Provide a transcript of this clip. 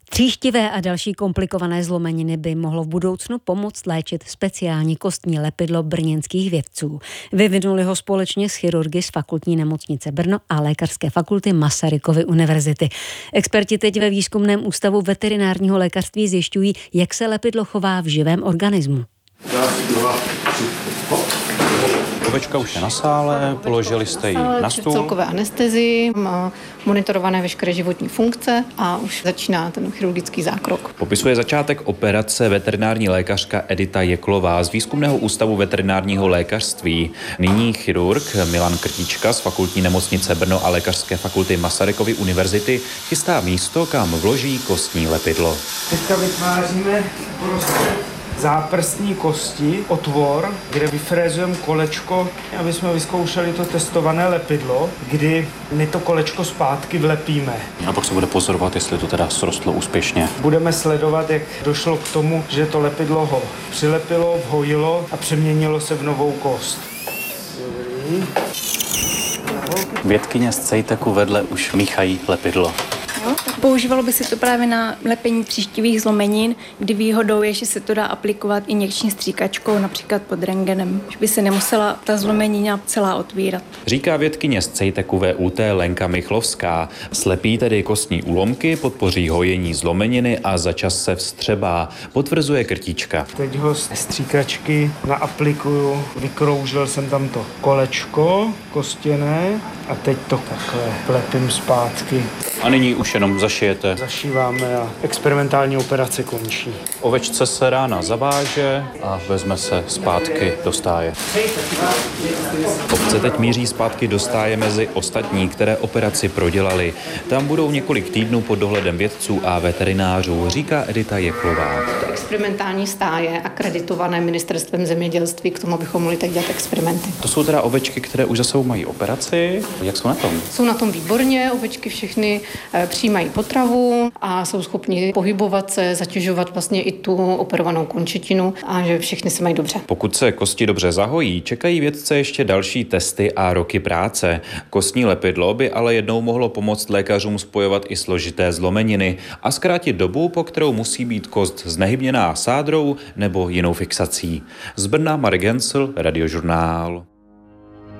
Tříštivé a další komplikované zlomeniny by mohlo v budoucnu pomoct léčit speciální kostní lepidlo brněnských vědců. Vyvinuli ho společně s chirurgy z Fakultní nemocnice Brno a Lékařské fakulty Masarykovy univerzity. Experti teď ve Výzkumném ústavu veterinárního lékařství zjišťují, jak se lepidlo chová v živém organismu. Ovečka už je na sále, položili jste ji na stůl. Celkové anestezii, má monitorované veškeré životní funkce a už začíná ten chirurgický zákrok. Popisuje začátek operace veterinární lékařka Edita Jeklová z Výzkumného ústavu veterinárního lékařství. Nyní chirurg Milan Krtička z Fakultní nemocnice Brno a Lékařské fakulty Masarykovy univerzity chystá místo, kam vloží kostní lepidlo. Teďka vytváříme záprstní kosti, otvor, kde vyfrézujeme kolečko, aby jsme vyzkoušeli to testované lepidlo, kdy my to kolečko zpátky vlepíme. A pak se bude pozorovat, jestli to teda srostlo úspěšně. Budeme sledovat, jak došlo k tomu, že to lepidlo ho přilepilo, vhojilo a přeměnilo se v novou kost. Dobrý. Vědkyně z CEJTECu vedle už míchají lepidlo. Používalo by se to právě na lepení tříštivých zlomenin, kdy výhodou je, že se to dá aplikovat injekční stříkačkou, například pod rentgenem, že by se nemusela ta zlomenina celá otvírat. Říká vědkyně z CEJTECu VUT Lenka Michlovská. Slepí tedy kostní úlomky, podpoří hojení zlomeniny a za čas se vstřebá, potvrzuje Krtička. Teď ho z stříkačky naaplikuju, vykroužil jsem tam to kolečko kostěné a teď to takhle vlepím zpátky. A nyní už jenom zašijete. Zašíváme a experimentální operace končí. Ovečce se rána zaváže a vezme se zpátky do stáje. Ovce teď míří zpátky do stáje mezi ostatní, které operaci prodělali. Tam budou několik týdnů pod dohledem vědců a veterinářů, říká Edita Jeklová. Experimentální stáje akreditované ministerstvem zemědělství, k tomu bychom mohli teď dělat experimenty. To jsou teda ovečky, které už za sebou mají operaci. Jak jsou na tom? Jsou na tom výborně, ovečky všechny přijímají potravu a jsou schopni pohybovat se, zatěžovat vlastně i tu operovanou končetinu a že všechny se mají dobře. Pokud se kosti dobře zahojí, čekají vědce ještě další testy a roky práce. Kostní lepidlo by ale jednou mohlo pomoct lékařům spojovat i složité zlomeniny a zkrátit dobu, po kterou musí být kost znehybněná sádrou nebo jinou fixací. Z Brna Marek Hensl, Radiožurnál.